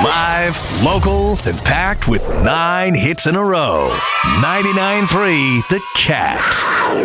Live, local, and packed with 9 hits in a row. 99.3 The Cat.